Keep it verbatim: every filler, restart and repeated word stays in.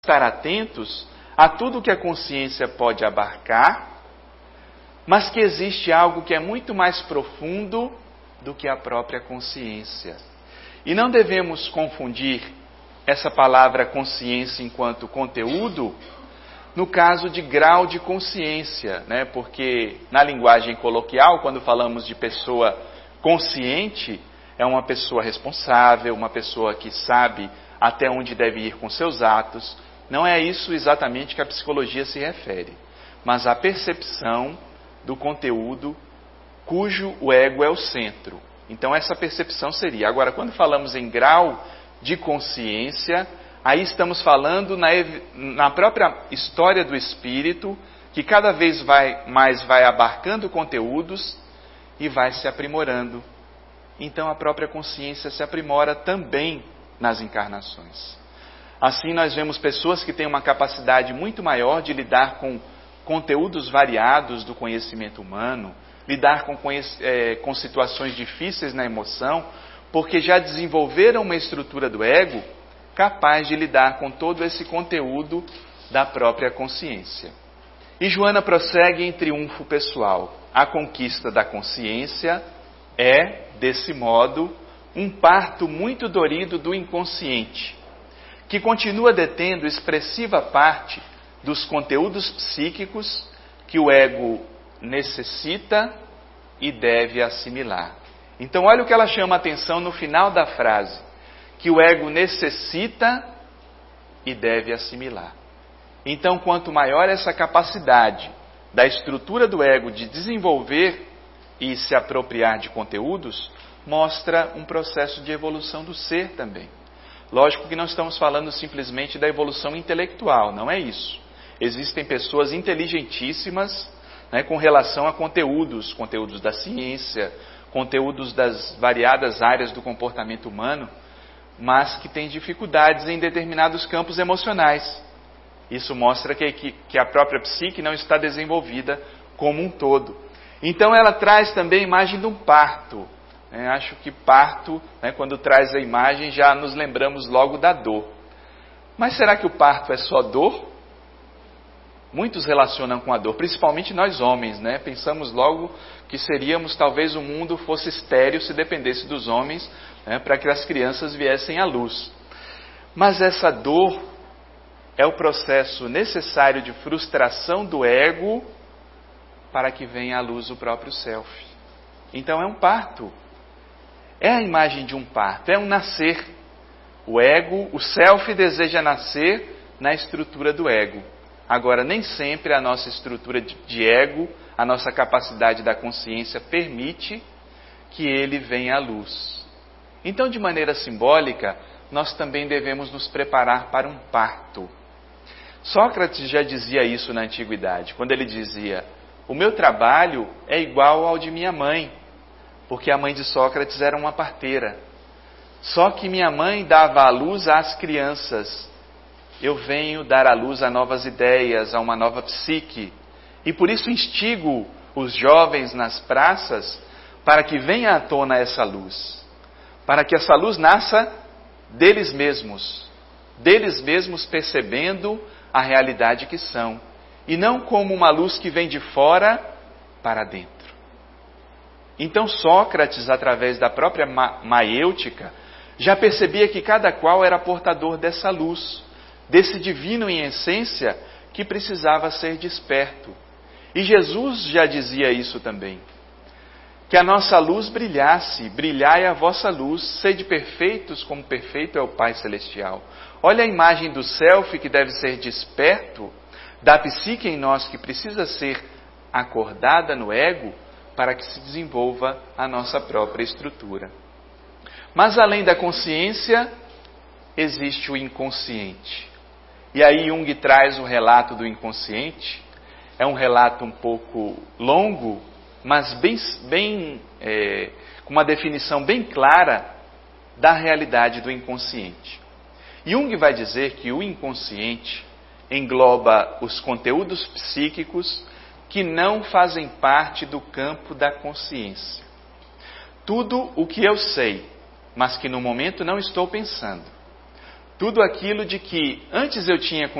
estar atentos a tudo que a consciência pode abarcar, mas que existe algo que é muito mais profundo do que a própria consciência. E não devemos confundir essa palavra consciência enquanto conteúdo no caso de grau de consciência, né? Porque na linguagem coloquial, quando falamos de pessoa consciente, é uma pessoa responsável, uma pessoa que sabe até onde deve ir com seus atos. Não é isso exatamente que a psicologia se refere, mas a percepção do conteúdo cujo o ego é o centro. Então essa percepção seria. Agora, quando falamos em grau de consciência, aí estamos falando na, na própria história do espírito, que cada vez vai, mais vai abarcando conteúdos e vai se aprimorando. Então a própria consciência se aprimora também nas encarnações. Assim nós vemos pessoas que têm uma capacidade muito maior de lidar com conteúdos variados do conhecimento humano, lidar com, é, com situações difíceis na emoção, porque já desenvolveram uma estrutura do ego capaz de lidar com todo esse conteúdo da própria consciência. E Joana prossegue em triunfo pessoal. A conquista da consciência é, desse modo, um parto muito dorido do inconsciente, que continua detendo expressiva parte dos conteúdos psíquicos que o ego necessita e deve assimilar. Então, olha o que ela chama a atenção no final da frase, que o ego necessita e deve assimilar. Então, quanto maior essa capacidade da estrutura do ego de desenvolver e se apropriar de conteúdos, mostra um processo de evolução do ser também. Lógico que não estamos falando simplesmente da evolução intelectual, não é isso. Existem pessoas inteligentíssimas, né, com relação a conteúdos, conteúdos da ciência, conteúdos das variadas áreas do comportamento humano, mas que têm dificuldades em determinados campos emocionais. Isso mostra que, que, que a própria psique não está desenvolvida como um todo. Então ela traz também a imagem de um parto. É, acho que parto, né, quando traz a imagem, já nos lembramos logo da dor. Mas será que o parto é só dor? Muitos relacionam com a dor, principalmente nós homens, né? Pensamos logo que seríamos, talvez o mundo fosse estéril se dependesse dos homens, né, para que as crianças viessem à luz. Mas essa dor é o processo necessário de frustração do ego para que venha à luz o próprio self. Então é um parto. É a imagem de um parto, é um nascer. O ego, o self deseja nascer na estrutura do ego. Agora, nem sempre a nossa estrutura de, de ego, a nossa capacidade da consciência permite que ele venha à luz. Então, de maneira simbólica, nós também devemos nos preparar para um parto. Sócrates já dizia isso na antiguidade, quando ele dizia: o meu trabalho é igual ao de minha mãe, porque a mãe de Sócrates era uma parteira. Só que minha mãe dava à luz às crianças. Eu venho dar à luz a novas ideias, a uma nova psique. E por isso instigo os jovens nas praças para que venha à tona essa luz. Para que essa luz nasça deles mesmos. Deles mesmos percebendo a realidade que são. E não como uma luz que vem de fora para dentro. Então Sócrates, através da própria maiêutica, já percebia que cada qual era portador dessa luz, desse divino em essência que precisava ser desperto. E Jesus já dizia isso também. Que a nossa luz brilhasse, brilhai a vossa luz, sede perfeitos como perfeito é o Pai Celestial. Olha a imagem do self que deve ser desperto, da psique em nós que precisa ser acordada no ego, para que se desenvolva a nossa própria estrutura. Mas além da consciência, existe o inconsciente. E aí Jung traz o relato do inconsciente. É um relato um pouco longo, mas bem, bem é, com uma definição bem clara da realidade do inconsciente. Jung vai dizer que o inconsciente engloba os conteúdos psíquicos que não fazem parte do campo da consciência. Tudo o que eu sei, mas que no momento não estou pensando. Tudo aquilo de que antes eu tinha